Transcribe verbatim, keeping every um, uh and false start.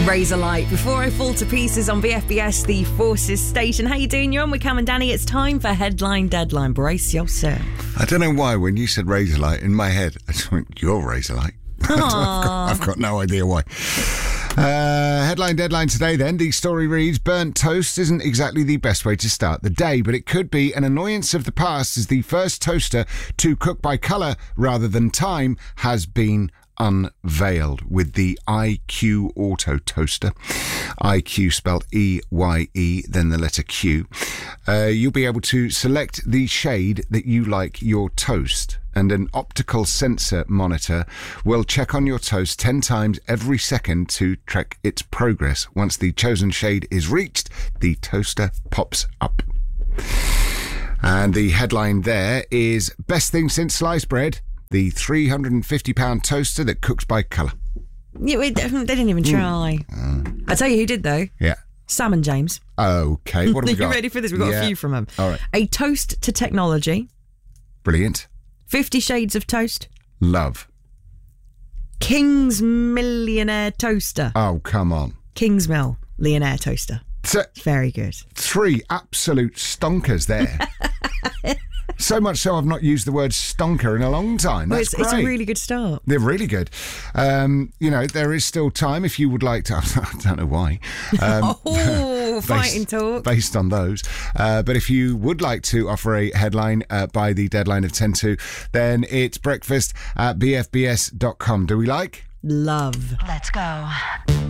Razorlight, Before I Fall to Pieces on B F B S, the Forces station. How you doing? You're on with Cam and Danny. It's time for Headline Deadline. Brace yourself. I don't know why, when you said Razorlight, in my head, I just went, you're Razorlight. I've, got, I've got no idea why. Uh, headline Deadline today then. The story reads, burnt toast isn't exactly the best way to start the day, but it could be an annoyance of the past as the first toaster to cook by colour rather than time has been unveiled with the I Q Auto Toaster. I Q spelled E Y E, then the letter Q. Uh, you'll be able to select the shade that you like your toast, and an optical sensor monitor will check on your toast ten times every second to track its progress. Once the chosen shade is reached, the toaster pops up. And the headline there is, best thing since sliced bread, the three hundred fifty pound toaster that cooks by colour. Yeah, they didn't even try. Mm. I tell you who did, though. Yeah. Sam and James. Okay, what have we got? Are you ready for this? We've got yeah. a few from them. All right. A toast to technology. Brilliant. Fifty Shades of Toast. Love. King's Millionaire Toaster. Oh, come on. King's Mill Millionaire Toaster. So, very good. Three absolute stonkers there. So much so I've not used the word stonker in a long time. That's well, it's, great. It's a really good start. They're really good. Um, you know, there is still time if you would like to. I don't know why. Um, oh, based, fighting talk. Based on those. Uh, but if you would like to offer a headline uh, by the deadline of ten to, then it's breakfast at b f b s dot com. Do we like? Love. Let's go.